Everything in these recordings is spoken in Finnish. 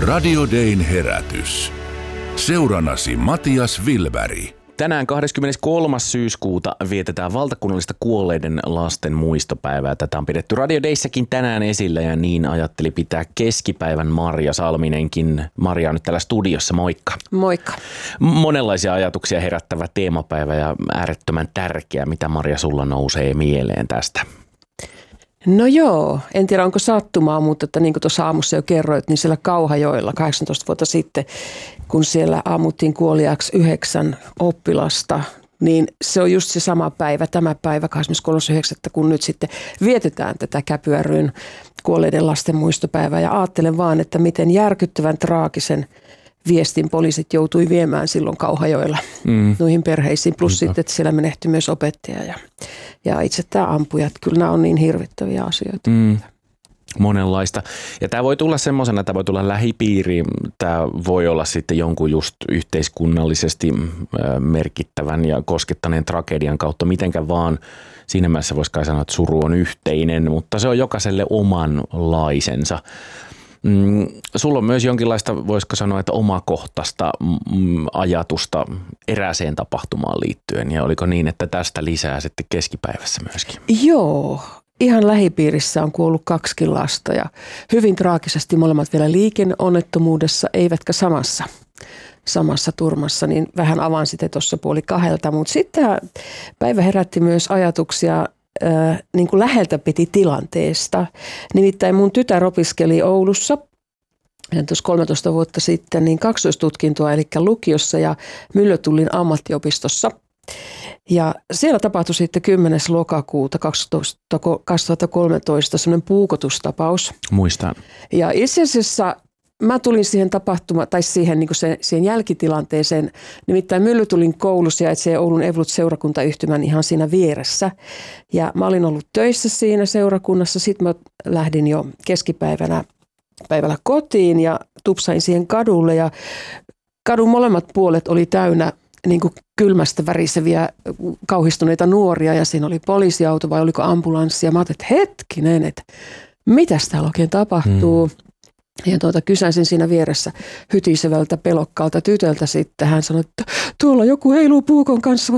Radio Dayn herätys. Seurannasi Matias Wilberg. Tänään 23. syyskuuta vietetään valtakunnallista kuolleiden lasten muistopäivää. Tätä on pidetty Radio Dayssäkin tänään esillä ja niin ajatteli pitää keskipäivän Marja Salminenkin. Marja on nyt täällä studiossa, moikka. Moikka. Monenlaisia ajatuksia herättävä teemapäivä ja äärettömän tärkeä. Mitä Marja sulla nousee mieleen tästä? No joo, en tiedä onko sattumaa, mutta että niin kuin tuossa aamussa jo kerroit, niin siellä Kauhajoella 18 vuotta sitten, kun siellä ammuttiin kuoliaaksi 9 oppilasta, niin se on just se sama päivä, tämä päivä 23.9., kun nyt sitten vietetään tätä Käpy ry:n kuolleiden lasten muistopäivää. Ja ajattelen vaan, että miten järkyttävän traagisen viestin poliisit joutui viemään silloin Kauhajoella noihin perheisiin. Plus sitten, että siellä menehtyi myös opettaja ja itse tämä ampuja. Kyllä nämä on niin hirvittäviä asioita. Monenlaista. Ja tämä voi tulla semmoisena, tämä voi tulla lähipiiriin, tämä voi olla sitten jonkun just yhteiskunnallisesti merkittävän ja koskettaneen tragedian kautta, mitenkä vaan. Siinä mielessä voisi kai sanoa, että suru on yhteinen, mutta se on jokaiselle omanlaisensa. Sulla on myös jonkinlaista, voisiko sanoa, että omakohtaista ajatusta erääseen tapahtumaan liittyen. Ja oliko niin, että tästä lisää sitten keskipäivässä myöskin? Joo. Ihan lähipiirissä on kuollut 2 lasta ja hyvin traagisesti molemmat vielä liikenneonnettomuudessa, eivätkä samassa turmassa, niin vähän avaan sitten tuossa 1:30. Mutta sitten tämä päivä herätti myös ajatuksia niin kuin läheltä piti tilanteesta. Nimittäin mun tytär opiskeli Oulussa tuossa 13 vuotta sitten niin 12-tutkintoa, eli lukiossa ja Myllötullin ammattiopistossa. Ja siellä tapahtui sitten 10. lokakuuta 2013 semmoinen puukotustapaus. Muistan. Ja itse asiassa mä tulin siihen tapahtumaan, tai siihen, niin siihen jälkitilanteeseen, nimittäin Myllytullin koulussa ja se Oulun Evolut-seurakuntayhtymän ihan siinä vieressä. Ja mä olin ollut töissä siinä seurakunnassa, sitten mä lähdin jo keskipäivällä kotiin ja tupsain siihen kadulle ja kadun molemmat puolet oli täynnä niin kuin kylmästä väriseviä kauhistuneita nuoria ja siinä oli poliisiauto vai oliko ambulanssi ja mä ajattelin, että hetkinen, että mitäs täällä oikein tapahtuu. Ja kysäisin siinä vieressä hytisevältä pelokkaalta tytöltä sitten. Hän sanoi, että tuolla joku heiluu puukon kanssa.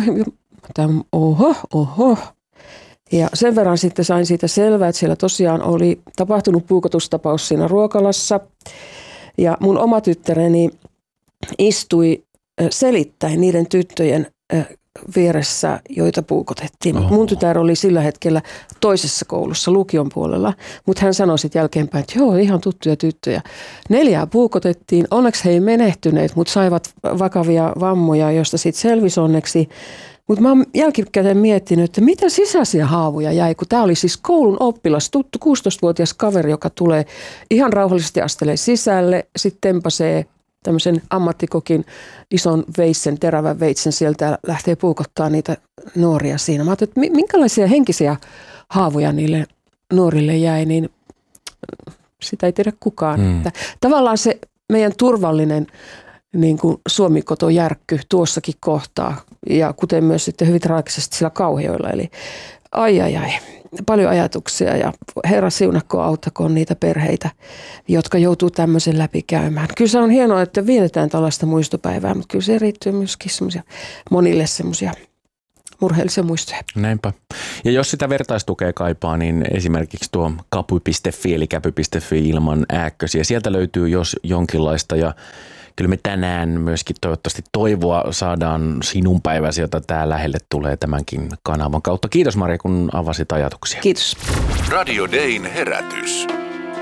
Oho. Ja sen verran sitten sain siitä selvää, että siellä tosiaan oli tapahtunut puukotustapaus siinä ruokalassa. Ja mun oma tyttäreni istui selittäen niiden tyttöjen vieressä, joita puukotettiin. Mun tytär oli sillä hetkellä toisessa koulussa lukion puolella, mutta hän sanoi sitten jälkeenpäin, että joo, ihan tuttuja tyttöjä. 4 puukotettiin, onneksi he ei menehtyneet, mutta saivat vakavia vammoja, joista sitten selvisi onneksi. Mutta mä oon jälkikäteen miettinyt, että mitä sisäisiä haavoja jäi, kun tämä oli siis koulun oppilas, tuttu 16-vuotias kaveri, joka tulee ihan rauhallisesti astelee sisälle, sitten tempasee tämmöisen ammattikokin ison veitsen, terävän veitsen sieltä lähtee puukottaa niitä nuoria siinä. Mä ajattelin, että minkälaisia henkisiä haavoja niille nuorille jäi, niin sitä ei tiedä kukaan. Että tavallaan se meidän turvallinen niin kuin Suomi-koto järkky tuossakin kohtaa ja kuten myös sitten hyvin traagisesti sillä Kauhajoilla. Eli ai. Paljon ajatuksia ja Herra siunakko auttakoon niitä perheitä, jotka joutuu tämmöisen läpi käymään. Kyllä se on hienoa, että vietetään tällaista muistopäivää, mutta kyllä se riittyy myöskin monille semmoisia murheellisia muistoja. Näinpä. Ja jos sitä vertaistukea kaipaa, niin esimerkiksi tuo kapu.fi eli käpy.fi ilman ääkkösiä. Sieltä löytyy jos jonkinlaista ja kyllä me tänään myöskin toivottavasti toivoa saadaan sinun päiväsi, jota tää lähelle tulee tämänkin kanavan kautta. Kiitos Marja, kun avasit ajatuksia. Kiitos. Radio Dayn herätys.